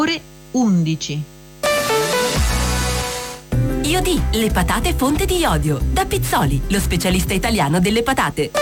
ore 11. IOD, le patate fonte di iodio. Da Pizzoli, lo specialista italiano delle patate.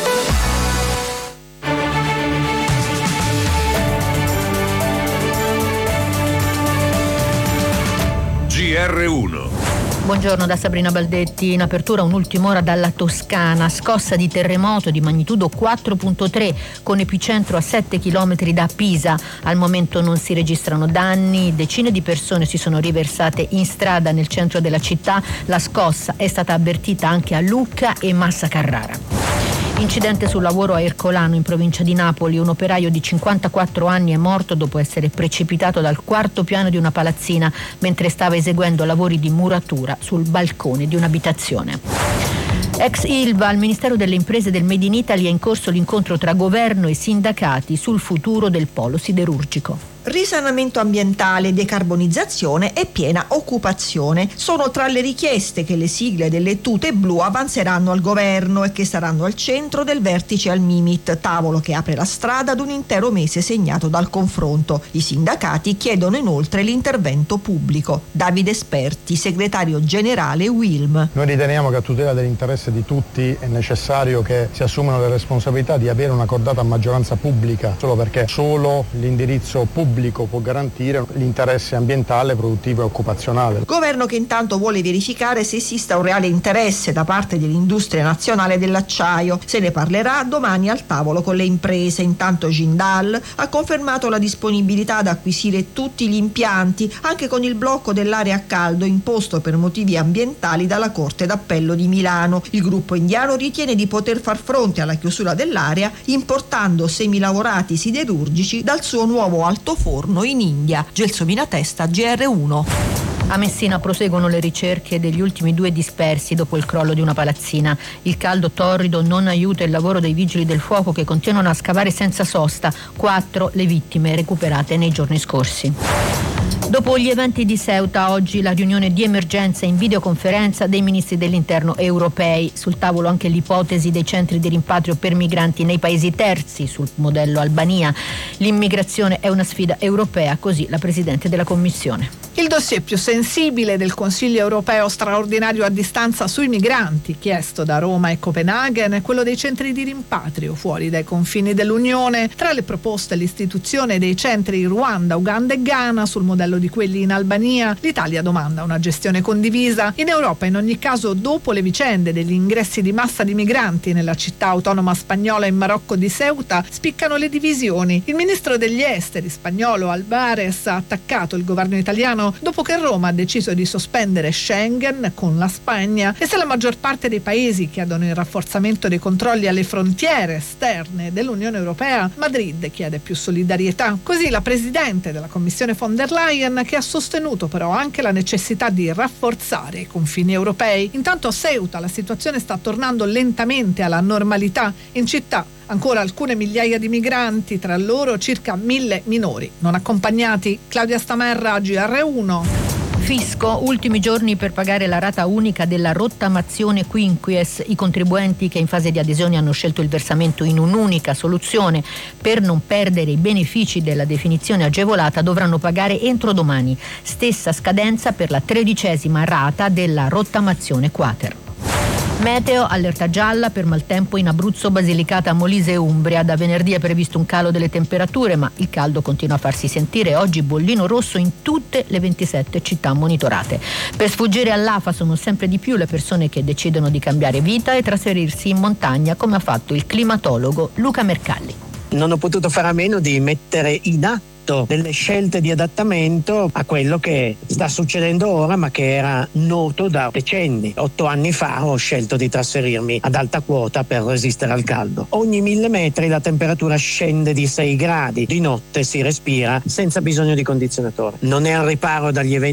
GR1. Buongiorno da Sabrina Baldetti. In apertura un'ultima ora dalla Toscana, scossa di terremoto di magnitudo 4.3 con epicentro a 7 km da Pisa. Al momento non si registrano danni, decine di persone si sono riversate in strada nel centro della città. La scossa è stata avvertita anche a Lucca e Massa Carrara. Incidente sul lavoro a Ercolano in provincia di Napoli. Un operaio di 54 anni è morto dopo essere precipitato dal quarto piano di una palazzina mentre stava eseguendo lavori di muratura sul balcone di un'abitazione. Ex Ilva, al Ministero delle Imprese del Made in Italy è in corso l'incontro tra governo e sindacati sul futuro del polo siderurgico. Risanamento ambientale, decarbonizzazione e piena occupazione sono tra le richieste che le sigle delle tute blu avanzeranno al governo e che saranno al centro del vertice al Mimit, tavolo che apre la strada ad un intero mese segnato dal confronto. I sindacati chiedono inoltre l'intervento pubblico. Davide Esperti, segretario generale UILM. Noi riteniamo che a tutela dell'interesse di tutti è necessario che si assumano le responsabilità di avere una cordata maggioranza pubblica, solo perché solo l'indirizzo pubblico può garantire l'interesse ambientale, produttivo e occupazionale. Governo che intanto vuole verificare se esista un reale interesse da parte dell'industria nazionale dell'acciaio. Se ne parlerà domani al tavolo con le imprese. Intanto Jindal ha confermato la disponibilità ad acquisire tutti gli impianti, anche con il blocco dell'area a caldo imposto per motivi ambientali dalla Corte d'Appello di Milano. Il gruppo indiano ritiene di poter far fronte alla chiusura dell'area importando semilavorati siderurgici dal suo nuovo altoforno in India. Gelsomina Testa, GR1. A Messina proseguono le ricerche degli ultimi 2 dispersi dopo il crollo di una palazzina. Il caldo torrido non aiuta il lavoro dei vigili del fuoco che continuano a scavare senza sosta. 4 le vittime recuperate nei giorni scorsi. Dopo gli eventi di Ceuta, oggi la riunione di emergenza in videoconferenza dei ministri dell'interno europei. Sul tavolo anche l'ipotesi dei centri di rimpatrio per migranti nei paesi terzi, sul modello Albania. L'immigrazione è una sfida europea, così la Presidente della Commissione. Il dossier più sensibile del Consiglio europeo straordinario a distanza sui migranti, chiesto da Roma e Copenaghen, è quello dei centri di rimpatrio fuori dai confini dell'Unione. Tra le proposte l'istituzione dei centri in Ruanda, Uganda e Ghana sul modello di quelli in Albania. L'Italia domanda una gestione condivisa. In Europa, in ogni caso, dopo le vicende degli ingressi di massa di migranti nella città autonoma spagnola in Marocco di Ceuta, spiccano le divisioni. Il ministro degli esteri spagnolo Álvarez ha attaccato il governo italiano dopo che Roma ha deciso di sospendere Schengen con la Spagna, e se la maggior parte dei paesi chiedono il rafforzamento dei controlli alle frontiere esterne dell'Unione Europea, Madrid chiede più solidarietà. Così la Presidente della Commissione von der Leyen, che ha sostenuto però anche la necessità di rafforzare i confini europei. Intanto a Ceuta la situazione sta tornando lentamente alla normalità. In città ancora alcune migliaia di migranti, tra loro circa 1000 minori non accompagnati. Claudia Stamerra, GR1. Fisco, ultimi giorni per pagare la rata unica della rottamazione quinquies. I contribuenti che in fase di adesione hanno scelto il versamento in un'unica soluzione per non perdere i benefici della definizione agevolata dovranno pagare entro domani. Stessa scadenza per la 13ª rata della rottamazione quater. Meteo, allerta gialla per maltempo in Abruzzo, Basilicata, Molise e Umbria. Da venerdì è previsto un calo delle temperature, ma il caldo continua a farsi sentire. Oggi bollino rosso in tutte le 27 città monitorate. Per sfuggire all'afa sono sempre di più le persone che decidono di cambiare vita e trasferirsi in montagna, come ha fatto il climatologo Luca Mercalli. Non ho potuto fare a meno di mettere in atto delle scelte di adattamento a quello che sta succedendo ora, ma che era noto da decenni. 8 anni fa ho scelto di trasferirmi ad alta quota per resistere al caldo. Ogni 1000 metri la temperatura scende di 6 gradi. Di notte si respira senza bisogno di condizionatore. Non è al riparo dagli eventi